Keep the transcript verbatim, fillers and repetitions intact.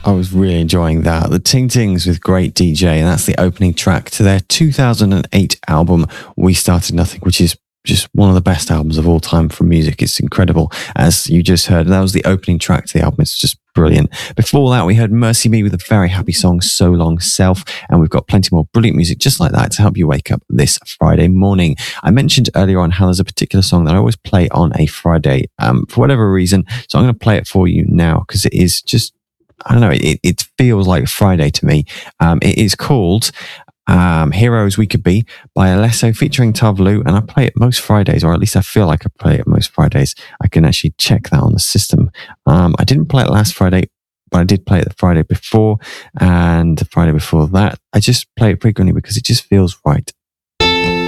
I was really enjoying that. The Ting Tings with Great D J, and that's the opening track to their two thousand eight album, We Started Nothing, which is just one of the best albums of all time for music. It's incredible, as you just heard. That was the opening track to the album. It's just brilliant. Before that, we heard Mercy Me with a very happy song, So Long Self, and we've got plenty more brilliant music just like that to help you wake up this Friday morning. I mentioned earlier on how there's a particular song that I always play on a Friday um, for whatever reason, so I'm going to play it for you now because it is just, I don't know, it, it feels like Friday to me. Um, it is called Um, Heroes We Could Be by Alesso featuring Tavlu, and I play it most Fridays, or at least I feel like I play it most Fridays. I can actually check that on the system. Um, I didn't play it last Friday, but I did play it the Friday before and the Friday before that. I just play it frequently because it just feels right